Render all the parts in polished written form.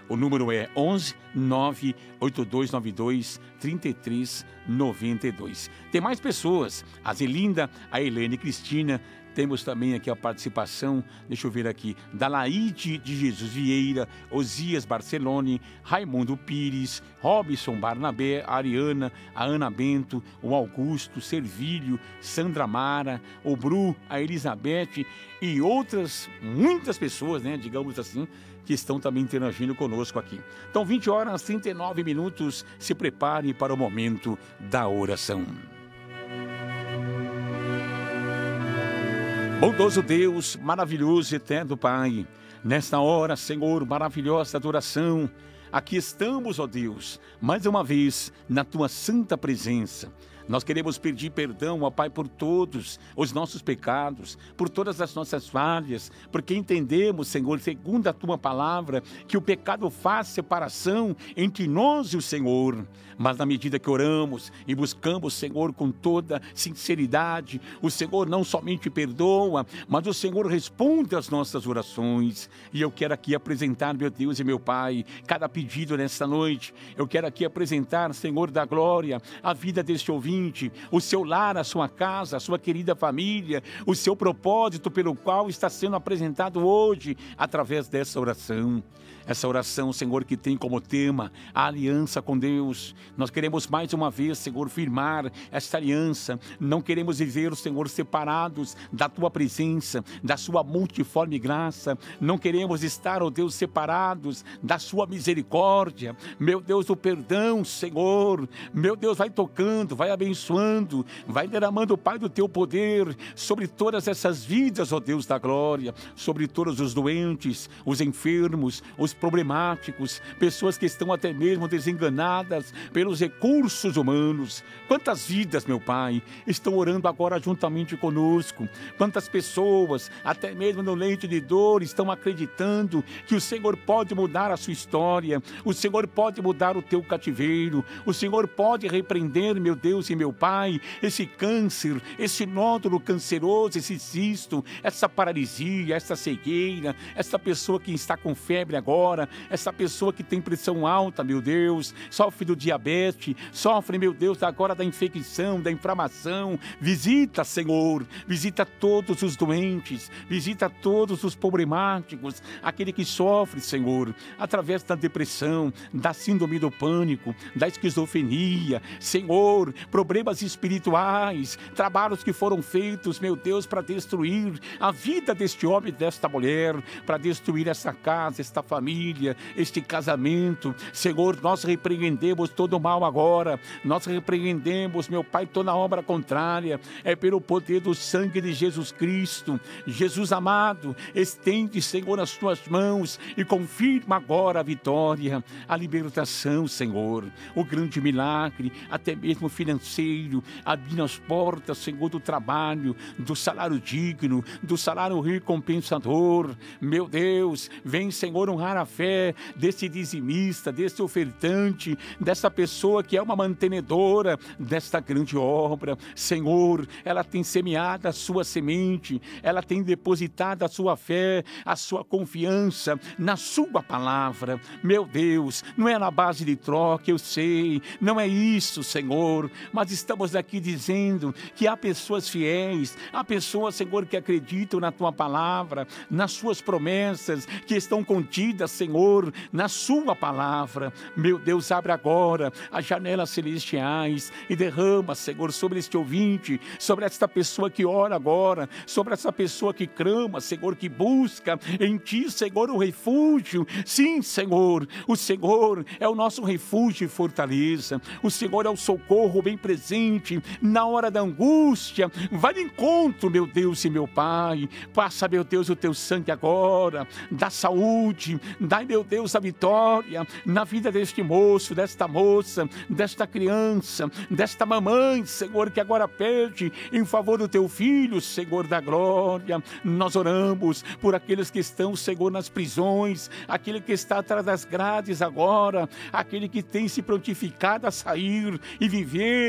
O número é 11 98292 3392. Tem mais pessoas, a Zelinda, a Helene Cristina. Temos também aqui a participação, deixa eu ver aqui, da Laide de Jesus Vieira, Osias Barcelone, Raimundo Pires, Robson Barnabé, a Ariana, a Ana Bento, o Augusto, Servílio, Sandra Mara, o Bru, a Elizabeth e outras, muitas pessoas, né, digamos assim, que estão também interagindo conosco aqui. Então, 20 horas, 39 minutos, se prepare para o momento da oração. Bondoso Deus, maravilhoso e eterno Pai, nesta hora, Senhor, maravilhosa adoração, aqui estamos, ó Deus, mais uma vez na Tua santa presença. Nós queremos pedir perdão, ó Pai, por todos os nossos pecados, por todas as nossas falhas, porque entendemos, Senhor, segundo a Tua palavra, que o pecado faz separação entre nós e o Senhor. Mas na medida que oramos e buscamos, Senhor, com toda sinceridade, o Senhor não somente perdoa, mas o Senhor responde às nossas orações. E eu quero aqui apresentar, meu Deus e meu Pai, cada pedido nesta noite. Eu quero aqui apresentar, Senhor da glória, a vida deste ouvinte, o seu lar, a sua casa, a sua querida família, o seu propósito pelo qual está sendo apresentado hoje através dessa oração. Essa oração, Senhor, que tem como tema a aliança com Deus. Nós queremos mais uma vez, Senhor, firmar esta aliança. Não queremos viver, Senhor, separados da Tua presença, da Sua multiforme graça. Não queremos estar, ó Deus, separados da Sua misericórdia. Meu Deus, o perdão, Senhor. Meu Deus, vai tocando, vai abençoando, vai derramando, Pai, do Teu poder sobre todas essas vidas, ó Deus da glória, sobre todos os doentes, os enfermos, os problemáticos, pessoas que estão até mesmo desenganadas pelos recursos humanos. Quantas vidas, meu Pai, estão orando agora juntamente conosco. Quantas pessoas, até mesmo no leito de dor, estão acreditando que o Senhor pode mudar a sua história, o Senhor pode mudar o teu cativeiro, o Senhor pode repreender, meu Deus e meu Pai, esse câncer, esse nódulo canceroso, esse cisto, essa paralisia, essa cegueira, essa pessoa que está com febre agora, essa pessoa que tem pressão alta, meu Deus, sofre do diabetes, sofre, meu Deus, agora da infecção, da inflamação. Visita, Senhor, visita todos os doentes, visita todos os problemáticos, aquele que sofre, Senhor, através da depressão, da síndrome do pânico, da esquizofrenia, Senhor, problemas espirituais, trabalhos que foram feitos, meu Deus, para destruir a vida deste homem e desta mulher, para destruir essa casa, esta família, este casamento. Senhor, nós repreendemos todo o mal agora, nós repreendemos, meu Pai, toda obra contrária, é pelo poder do sangue de Jesus Cristo. Jesus amado, estende, Senhor, as tuas mãos e confirma agora a vitória, a libertação, Senhor, o grande milagre, até mesmo financeiro, abrindo as portas, Senhor, do trabalho, do salário digno, do salário recompensador. Meu Deus, vem, Senhor, honrar a fé desse dizimista, desse ofertante, dessa pessoa que é uma mantenedora desta grande obra. Senhor, ela tem semeado a sua semente, ela tem depositado a sua fé, a sua confiança na sua palavra. Meu Deus, não é na base de troca, eu sei, não é isso, Senhor, mas estamos aqui dizendo que há pessoas fiéis, há pessoas, Senhor, que acreditam na tua palavra, nas suas promessas, que estão contidas, Senhor, na sua palavra. Meu Deus, abre agora as janelas celestiais e derrama, Senhor, sobre este ouvinte, sobre esta pessoa que ora agora, sobre essa pessoa que clama, Senhor, que busca em Ti, Senhor, o refúgio. Sim, Senhor, o Senhor é o nosso refúgio e fortaleza. O Senhor é o socorro bem presente na hora da angústia. Vai de encontro, meu Deus e meu Pai. Passa, meu Deus, o Teu sangue agora, dá saúde, dai, meu Deus, a vitória na vida deste moço, desta moça, desta criança, desta mamãe, Senhor, que agora pede em favor do Teu filho, Senhor da glória. Nós oramos por aqueles que estão, Senhor, nas prisões, aquele que está atrás das grades agora, aquele que tem se prontificado a sair e viver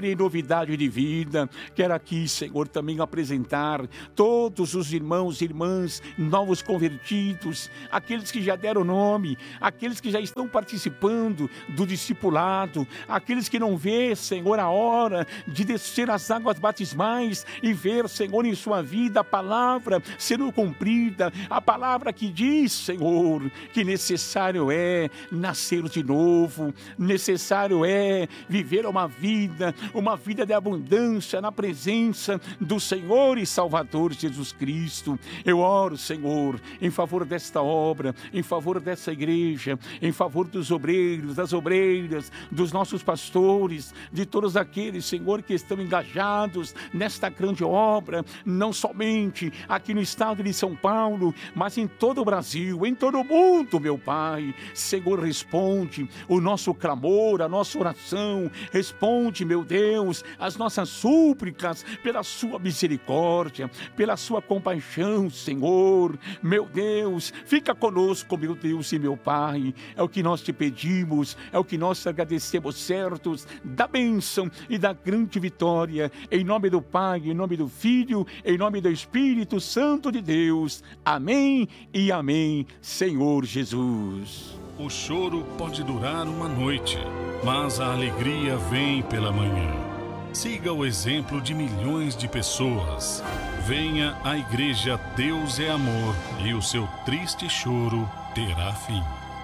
viverem novidade de vida. Quero aqui, Senhor, também apresentar todos os irmãos e irmãs novos convertidos, aqueles que já deram nome, aqueles que já estão participando do discipulado, aqueles que não vê, Senhor, a hora de descer as águas batismais e ver, Senhor, em sua vida a palavra sendo cumprida, a palavra que diz, Senhor, que necessário é nascer de novo, necessário é viver uma vida de abundância na presença do Senhor e Salvador Jesus Cristo. Eu oro, Senhor, em favor desta obra, em favor dessa igreja, em favor dos obreiros, das obreiras, dos nossos pastores, de todos aqueles, Senhor, que estão engajados nesta grande obra, não somente aqui no estado de São Paulo, mas em todo o Brasil, em todo o mundo, meu Pai. Senhor, responde o nosso clamor, a nossa oração, responde, meu Deus, as nossas súplicas pela sua misericórdia, pela sua compaixão, Senhor. Meu Deus, fica conosco, meu Deus e meu Pai. É o que nós te pedimos, é o que nós te agradecemos, certos da bênção e da grande vitória, em nome do Pai, em nome do Filho, em nome do Espírito Santo de Deus. Amém e amém, Senhor Jesus. O choro pode durar uma noite, mas a alegria vem pela manhã. Siga o exemplo de milhões de pessoas. Venha à Igreja Deus é Amor e o seu triste choro terá fim.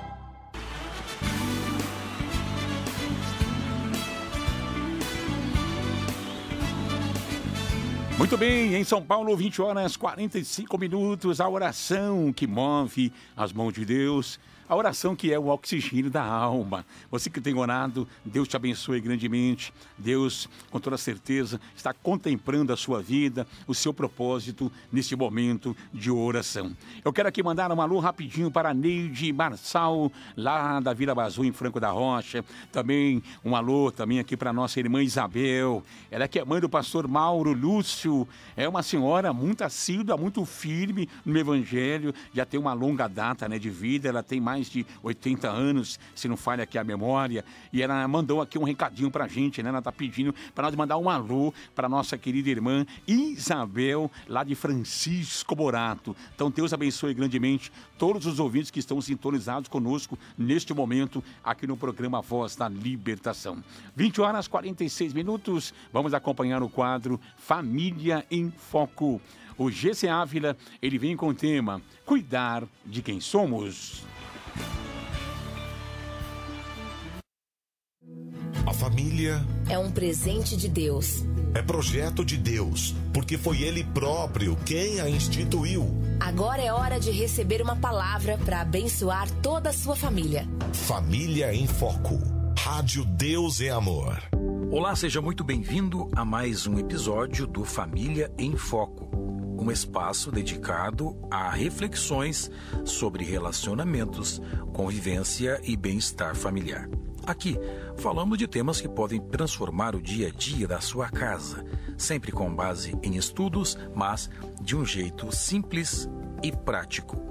Muito bem, em São Paulo, 20h45, a oração que move as mãos de Deus. A oração que é o oxigênio da alma. Você que tem orado, Deus te abençoe grandemente. Deus, com toda certeza, está contemplando a sua vida, o seu propósito neste momento de oração. Eu quero aqui mandar um alô rapidinho para a Neide Marçal, lá da Vila Bazu, em Franco da Rocha. Também um alô também aqui para a nossa irmã Isabel. Ela que é mãe do pastor Mauro Lúcio. É uma senhora muito assídua, muito firme no Evangelho. Já tem uma longa data, né, de vida. Ela tem mais de 80 anos, se não falha aqui a memória, e ela mandou aqui um recadinho pra gente, né? Ela está pedindo para nós mandar um alô para nossa querida irmã Isabel, lá de Francisco Morato. Então Deus abençoe grandemente todos os ouvintes que estão sintonizados conosco neste momento aqui no programa Voz da Libertação. 20h46, vamos acompanhar o quadro Família em Foco. O GC Ávila, ele vem com o tema Cuidar de Quem Somos. A família é um presente de Deus. É projeto de Deus, porque foi Ele próprio quem a instituiu. Agora é hora de receber uma palavra para abençoar toda a sua família. Família em Foco. Rádio Deus é Amor. Olá, seja muito bem-vindo a mais um episódio do Família em Foco. Um espaço dedicado a reflexões sobre relacionamentos, convivência e bem-estar familiar. Aqui, falamos de temas que podem transformar o dia a dia da sua casa, sempre com base em estudos, mas de um jeito simples e prático.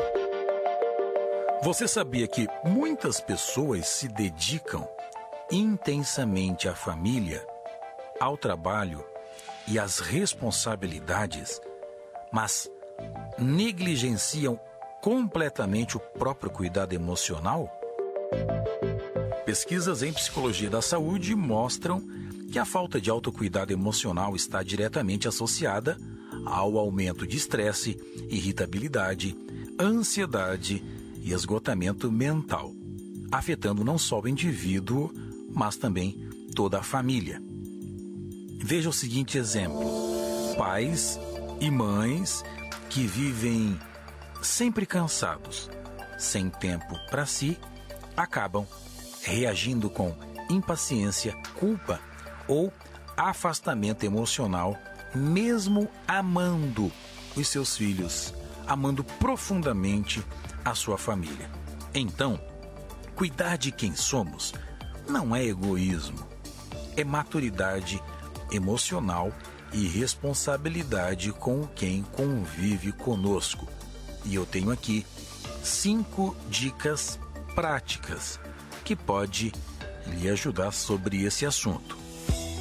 Você sabia que muitas pessoas se dedicam intensamente à família, ao trabalho e às responsabilidades, mas negligenciam completamente o próprio cuidado emocional? Pesquisas em psicologia da saúde mostram que a falta de autocuidado emocional está diretamente associada ao aumento de estresse, irritabilidade, ansiedade e esgotamento mental, afetando não só o indivíduo, mas também toda a família. Veja o seguinte exemplo: pais e mães que vivem sempre cansados, sem tempo para si, acabam reagindo com impaciência, culpa ou afastamento emocional, mesmo amando os seus filhos, amando profundamente a sua família. Então, cuidar de quem somos não é egoísmo, é maturidade emocional e responsabilidade com quem convive conosco. E eu tenho aqui 5 dicas práticas que pode lhe ajudar sobre esse assunto.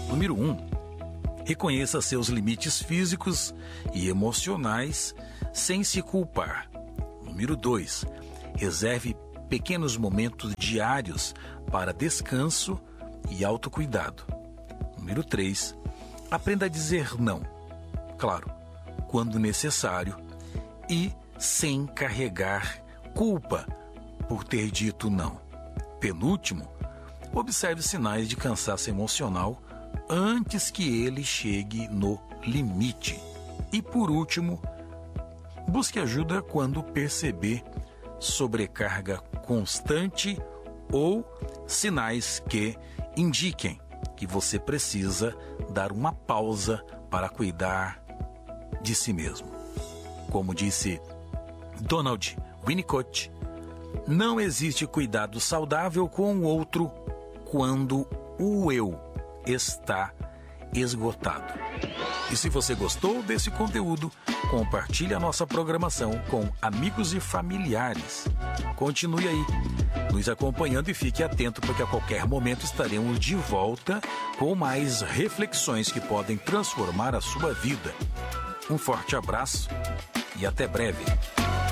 Número 1. Reconheça seus limites físicos e emocionais sem se culpar. Número 2. Reserve pequenos momentos diários para descanso e autocuidado. Número 3. Aprenda a dizer não. Claro, quando necessário e sem carregar culpa por ter dito não. Penúltimo, observe sinais de cansaço emocional antes que ele chegue no limite. E por último, busque ajuda quando perceber sobrecarga constante ou sinais que indiquem que você precisa dar uma pausa para cuidar de si mesmo. Como disse Donald Winnicott, não existe cuidado saudável com o outro quando o eu está esgotado. E se você gostou desse conteúdo, compartilhe a nossa programação com amigos e familiares. Continue aí, nos acompanhando e fique atento, porque a qualquer momento estaremos de volta com mais reflexões que podem transformar a sua vida. Um forte abraço e até breve.